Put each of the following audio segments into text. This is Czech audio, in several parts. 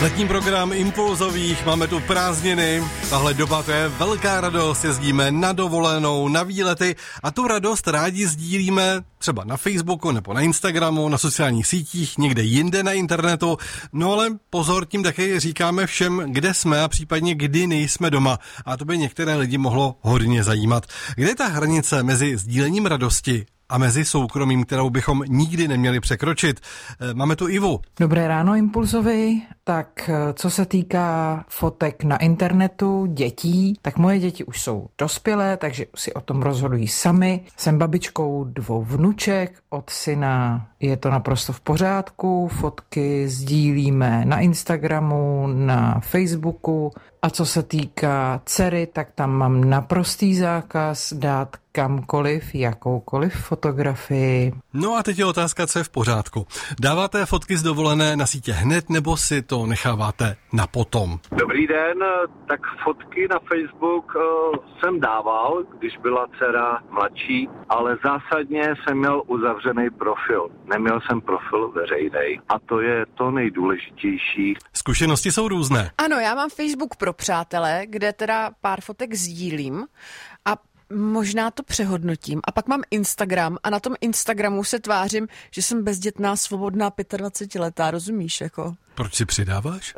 Letní program impulzových, máme tu prázdniny, tahle doba to je velká radost, jezdíme na dovolenou, na výlety a tu radost rádi sdílíme třeba na Facebooku nebo na Instagramu, na sociálních sítích, někde jinde na internetu, no ale pozor, tím taky říkáme všem, kde jsme a případně kdy nejsme doma a to by některé lidi mohlo hodně zajímat. Kde je ta hranice mezi sdílením radosti a mezi soukromím, kterou bychom nikdy neměli překročit? Máme tu Ivu. Dobré ráno, Impulzovi. Tak co se týká fotek na internetu dětí, tak moje děti už jsou dospělé, takže si o tom rozhodují sami. Jsem babičkou 2 vnuček, od syna je to naprosto v pořádku, fotky sdílíme na Instagramu, na Facebooku. A co se týká dcery, tak tam mám naprostý zákaz dát kamkoliv, jakoukoliv fotografii. No a teď je otázka, co je v pořádku. Dáváte fotky z dovolené na sítě hned, nebo si to necháváte na potom? Dobrý den, tak fotky na Facebook jsem dával, když byla dcera mladší, ale zásadně jsem měl uzavřený profil. Neměl jsem profil veřejný a to je to nejdůležitější. Zkušenosti jsou různé. Ano, já mám Facebook pro přátele, kde teda pár fotek sdílím a možná to přehodnotím. A pak mám Instagram a na tom Instagramu se tvářím, že jsem bezdětná, svobodná 25letá, rozumíš, jako? Proč si přidáváš?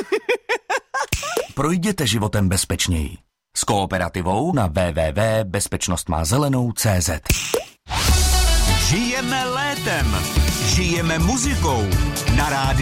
Projděte životem bezpečněji. S Kooperativou na www.bezpečnostmázelenou.cz. Žijeme létem, žijeme muzikou na rádiu